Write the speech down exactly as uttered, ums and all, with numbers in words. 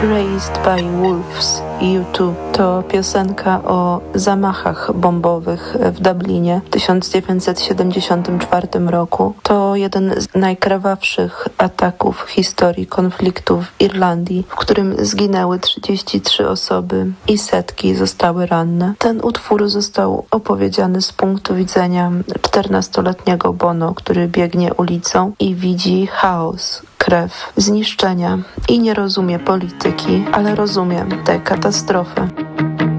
Raised by Wolves U dwa to piosenka o zamachach bombowych w Dublinie w tysiąc dziewięćset siedemdziesiątym czwartym roku. To jeden z najkrwawszych ataków w historii konfliktu w Irlandii, w którym zginęły trzydzieści trzy osoby i setki zostały ranne. Ten utwór został opowiedziany z punktu widzenia czternastoletniego Bono, który biegnie ulicą i widzi chaos, krew, zniszczenia i nie rozumie polityki, ale rozumie tę katastrofę.